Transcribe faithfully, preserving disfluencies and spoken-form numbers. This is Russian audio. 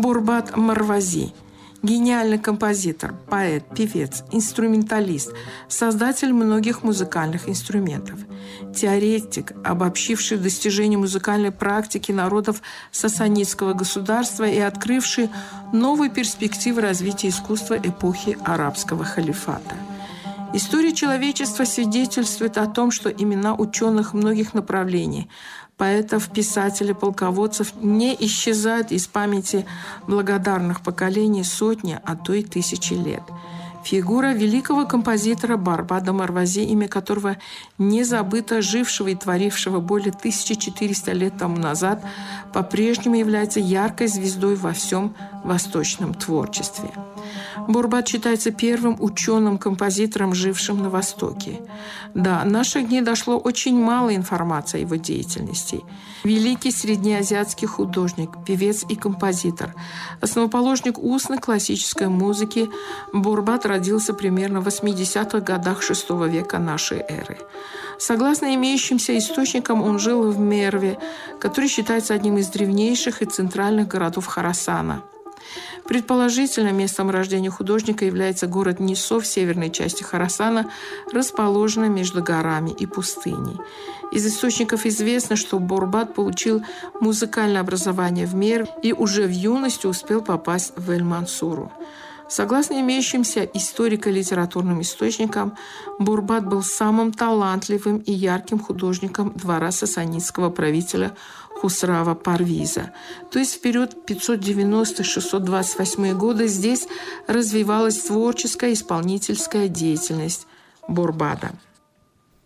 Бурбат Марвази – гениальный композитор, поэт, певец, инструменталист, создатель многих музыкальных инструментов, теоретик, обобщивший достижения музыкальной практики народов сасанидского государства и открывший новые перспективы развития искусства эпохи арабского халифата. История человечества свидетельствует о том, что имена ученых многих направлений, поэтов, писателей, полководцев не исчезают из памяти благодарных поколений сотни, а то и тысячи лет. Фигура великого композитора Бурбата Марвази, имя которого не забыто, жившего и творившего более тысячи четырёхсот лет тому назад, по-прежнему является яркой звездой во всем восточном творчестве. Бурбат считается первым ученым-композитором, жившим на Востоке. До наших дней дошло очень мало информации о его деятельности. Великий среднеазиатский художник, певец и композитор, основоположник устной классической музыки, Бурбат родился примерно в восьмидесятых годах шестого века нашей эры. Согласно имеющимся источникам, он жил в Мерве, который считается одним из древнейших и центральных городов Хорасана. Предположительно, местом рождения художника является город Нисо в северной части Хорасана, расположенный между горами и пустыней. Из источников известно, что Бурбат получил музыкальное образование в Мерве и уже в юности успел попасть в Эль-Мансуру. Согласно имеющимся историко-литературным источникам, Бурбат был самым талантливым и ярким художником двора сасанидского правителя Хусрава Парвиза. То есть в период пятьсот девяностый — шестьсот двадцать восьмой годы здесь развивалась творческая исполнительская деятельность Бурбата.